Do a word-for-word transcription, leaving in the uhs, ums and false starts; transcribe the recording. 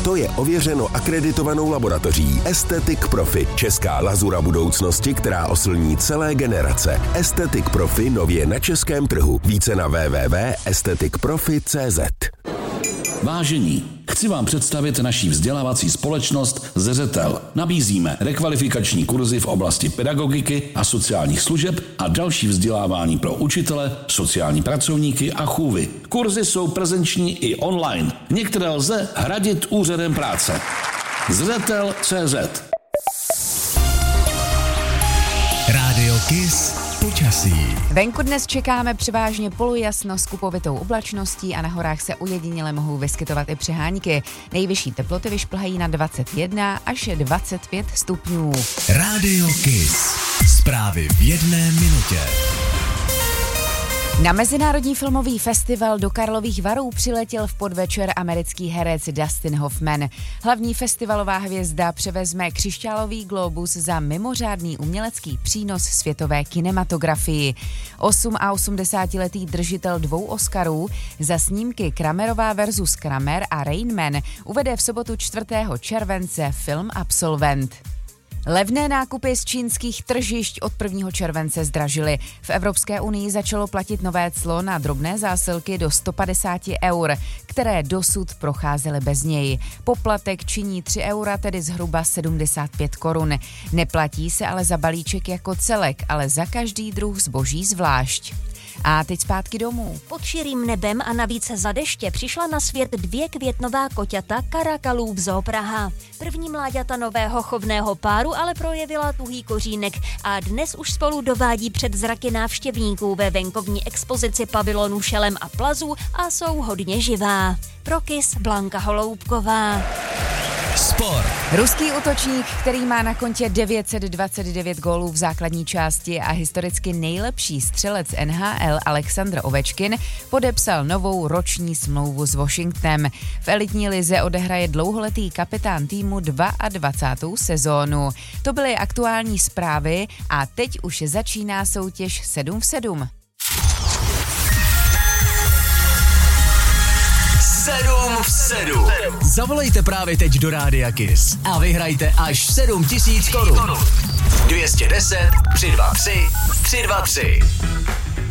To je ověřeno akreditovanou laboratoří Aesthetic Profi, česká lazura budoucnosti, která oslní celé generace. Aesthetic Profi nově na českém trhu. Více na w w w tečka aesthetic profi tečka c z. Vážení, chci vám představit naší vzdělávací společnost Zřetel. Nabízíme rekvalifikační kurzy v oblasti pedagogiky a sociálních služeb a další vzdělávání pro učitele, sociální pracovníky a chůvy. Kurzy jsou prezenční i online. Některé lze hradit úřadem práce. Zřetel tečka cé zet. Rádio Kiss. Počasí. Venku dnes čekáme převážně polojasno s kupovitou oblačností a na horách se ojediněle mohou vyskytovat i přehánky. Nejvyšší teploty vyšplhají na dvacet jedna až dvacet pět stupňů. Rádio Kiss. Zprávy v jedné minutě. Na Mezinárodní filmový festival do Karlových Varů přiletěl v podvečer americký herec Dustin Hoffman. Hlavní festivalová hvězda převezme křišťálový glóbus za mimořádný umělecký přínos světové kinematografii. osmaosmdesátiletý držitel dvou Oscarů za snímky Kramerová versus Kramer a Rain Man uvede v sobotu čtvrtého července film Absolvent. Levné nákupy z čínských tržišť od prvního července zdražily. V Evropské unii začalo platit nové clo na drobné zásilky do sto padesát eur, které dosud procházely bez něj. Poplatek činí tři eura, tedy zhruba sedmdesát pět korun. Neplatí se ale za balíček jako celek, ale za každý druh zboží zvlášť. A teď zpátky domů. Pod širým nebem a navíc za deště přišla na svět dvě květnová koťata Karakalů v Zoo Praha. První mláďata nového chovného páru ale projevila tuhý kořínek a dnes už spolu dovádí před zraky návštěvníků ve venkovní expozici pavilonu Šelem a Plazů a jsou hodně živá. Pro Kiss Blanka Holoubková. Sport. Ruský útočník, který má na kontě devět set dvacet devět gólů v základní části a historicky nejlepší střelec N H L Alexandr Ovečkin, podepsal novou roční smlouvu s Washingtonem. V elitní lize odehraje dlouholetý kapitán týmu dvacátou druhou sezónu. To byly aktuální zprávy a teď už začíná soutěž sedm v sedm. sedm v sedm. Zavolejte právě teď do Rádia Kiss a vyhrajte až sedm tisíc korun. dvě stě deset, tři sta dvacet tři, tři sta dvacet tři.